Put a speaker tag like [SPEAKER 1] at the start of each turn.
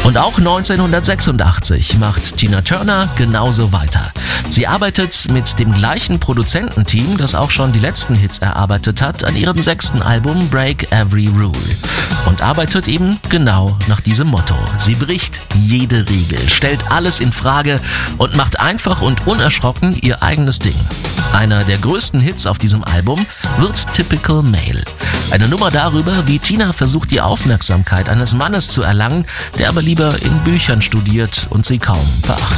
[SPEAKER 1] Und auch 1986 macht Tina Turner genauso weiter. Sie arbeitet mit dem gleichen Produzententeam, das auch schon die letzten Hits erarbeitet hat, an ihrem 6. Album Break Every Rule. Und arbeitet eben genau nach diesem Motto. Sie bricht jede Regel, stellt alles in Frage und macht einfach und unerschrocken ihr eigenes Ding. Einer der größten Hits auf diesem Album wird Typical Male. Eine Nummer darüber, wie Tina versucht, die Aufmerksamkeit eines Mannes zu erlangen, der aber lieber in Büchern studiert und sie kaum beachtet.